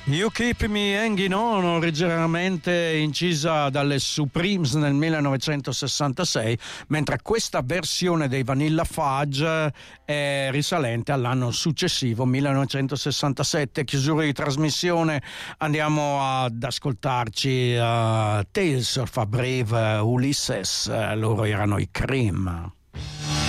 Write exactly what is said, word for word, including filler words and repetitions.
You Keep Me Hanging On, originariamente incisa dalle Supremes nel millenovecentosessantasei, mentre questa versione dei Vanilla Fudge è risalente all'anno successivo, millenovecentosessantasette. Chiusura di trasmissione, andiamo ad ascoltarci uh, Tales of a Brave Ulysses, loro erano i Cream.